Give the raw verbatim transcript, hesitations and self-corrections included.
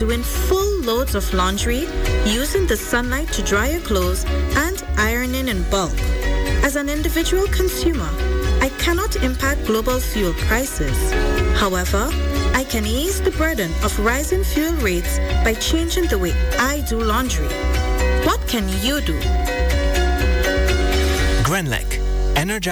doing full loads of laundry, using the sunlight to dry your clothes, and ironing in bulk. As an individual consumer, I cannot impact global fuel prices. However, I can ease the burden of rising fuel rates by changing the way I do laundry. What can you do? Grenlec, energize